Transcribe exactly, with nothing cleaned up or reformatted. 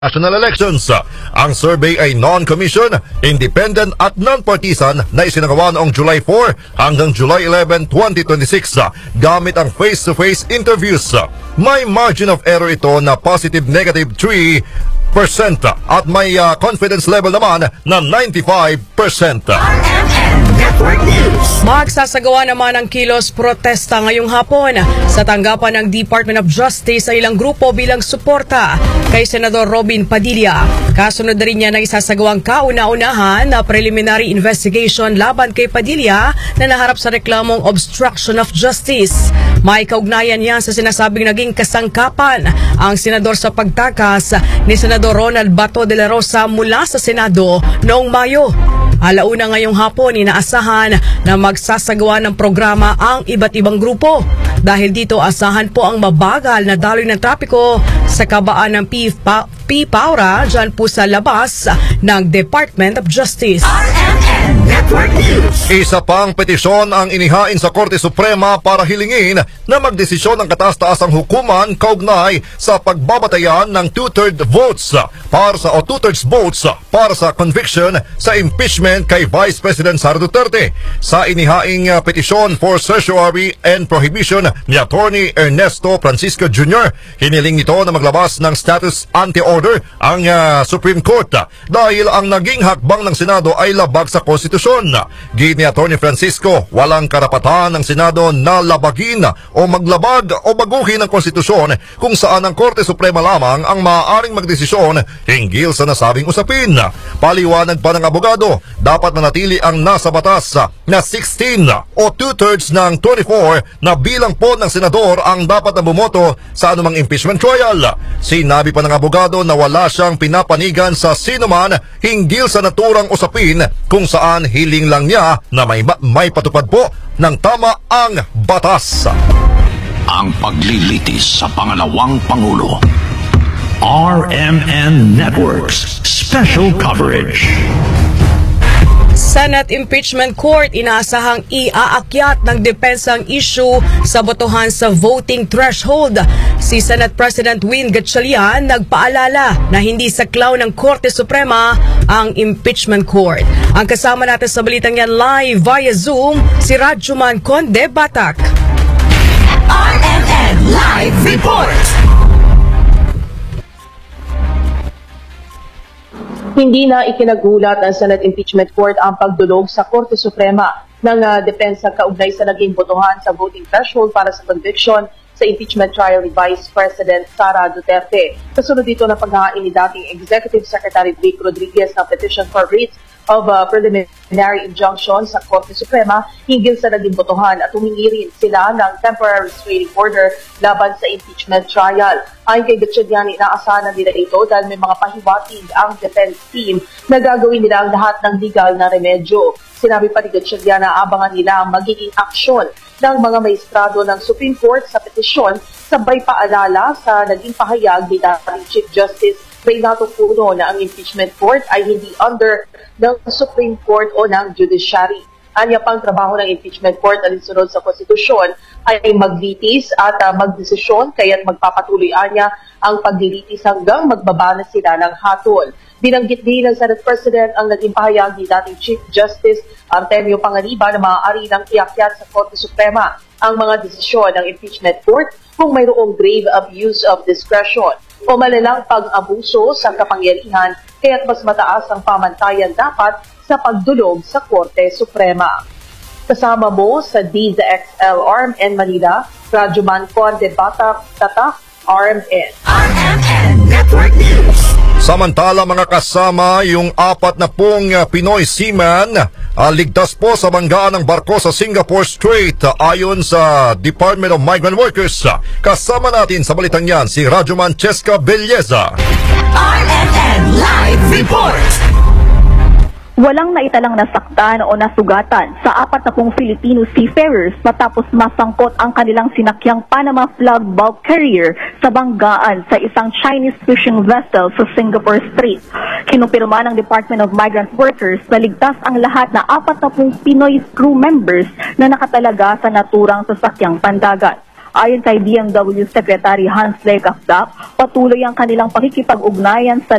national elections. Ang survey ay non-commission, independent at non-partisan na isinagawa noong July four hanggang July eleven, twenty twenty-six gamit ang face-to-face interviews. May margin of error ito na positive negative three percent at may uh, confidence level naman na ninety-five percent. Magsasagawa naman ang kilos protesta ngayong hapon sa tanggapan ng Department of Justice sa ilang grupo bilang suporta kay Senador Robin Padilla. Kasunod na rin niya na isasagawang kauna-unahan na preliminary investigation laban kay Padilla na naharap sa reklamong obstruction of justice. May kaugnayan yan sa sinasabing naging kasangkapan ang senador sa pagtakas ni Senador Ronald Bato de la Rosa mula sa Senado noong Mayo. Alauna ngayong hapon, inaasahan na magsasagawa ng programa ang iba't ibang grupo. Dahil dito, asahan po ang mabagal na daloy ng trapiko sa kabaan ng P-Paura dyan po sa labas ng Department of Justice. R M N Network News. Isa pang petisyon ang inihain sa Korte Suprema para hilingin na magdesisyon ng kataas-taasang hukuman kaugnay sa pagbabatayan ng two-thirds votes para sa o two-thirds votes para sa conviction sa impeachment kay Vice President Sara Duterte. Sa inihaing uh, petisyon for certiorari and prohibition ni Attorney Ernesto Francisco Junior, hiniling nito na maglabas ng status ante-order ang uh, Supreme Court dahil ang naging hakbang ng Senado ay labag sa konstitusyon. Gid ni Attorney Francisco, walang karapatan ng Senado na labagin o maglabag o baguhin ang konstitusyon kung saan ang Korte Suprema lamang ang maaaring magdesisyon hinggil sa nasabing usapin. Paliwanag pa ng abogado, dapat manatili ang nasa batas na sixteen o two-thirds ng twenty-four na bilang po ng senador ang dapat na bumoto sa anumang impeachment trial. Sinabi pa ng abogado na wala siyang pinapanigan sa sinuman hinggil sa naturang usapin kung saan hiling lang niya na may, may patupad po ng tama ang batas. Ang paglilitis sa pangalawang Pangulo. R M N Networks Special Coverage. Senate Impeachment Court inaasahang iaakyat ng depensang issue sa botohan sa voting threshold. Si Senate President Win Gatchalian nagpaalala na hindi saklaw ng Korte Suprema ang Impeachment Court. Ang kasama natin sa balitang yan live via Zoom, si Radjuman Conde Batak. R M N Live Report. Hindi na ikinagulat ng Senate Impeachment Court ang pagdulog sa Korte Suprema ng uh, depensa kaugnay sa naging botohan sa voting threshold para sa conviction sa impeachment trial ni Vice President Sara Duterte. Kasunod dito na paghahain ni dating Executive Secretary Vic Rodriguez ng petition for writ of uh, preliminary injunction sa Korte Suprema hinggil sa naging botohan at humingi rin sila ng temporary restraining order laban sa impeachment trial. Ayon kay Gatchalian, inaasahan nila ito dahil may mga pahiwatig ang defense team na gagawin nila ang lahat ng legal na remedyo. Sinabi pa ni Gatchalian na abangan nila ang magiging aksyon ng mga maestrado ng Supreme Court sa petisyon, sabay paalala sa naging pahayag ni dating Chief Justice Reynato Puno na ang impeachment court ay hindi under ng Supreme Court o ng Judiciary. Anya pang trabaho ng impeachment court alinsunod sa konstitusyon ay maglitis at uh, magdesisyon, kaya't magpapatuloy anya ang paglilitis hanggang magbaba na sila ng hatol. Binanggit din ng Senate President ang naging pahayag ni dating Chief Justice Artemio Panganiban na maaari ng iakyat sa Korte Suprema ang mga desisyon ng impeachment court kung mayroong grave abuse of discretion o malalang pag-abuso sa kapangyarihan, kaya't mas mataas ang pamantayan dapat sa pagdulog sa Korte Suprema. Kasama mo sa D Z X L R M N Manila, Radjuman Conde Batak, Tatak, R M N. R M N Network News. Samantala mga kasama, yung apat na pong uh, Pinoy seaman uh, ligtas po sa banggaan ng barko sa Singapore Strait uh, ayon sa Department of Migrant Workers. Uh, kasama natin sa balitang yan si Radjuman Cheska Belleza. R M N Live Report. Walang naitalang nasaktan o nasugatan sa apat na pong Filipino seafarers matapos masangkot ang kanilang sinakyang Panama flag bulk carrier sa banggaan sa isang Chinese fishing vessel sa Singapore Strait. Kinumpirma ng Department of Migrant Workers na ligtas ang lahat na apat na pong Pinoy crew members na nakatalaga sa naturang sasakyang pandagat. Ayon kay B M W Secretary Hans Lekafdak, patuloy ang kanilang pakikipag-ugnayan sa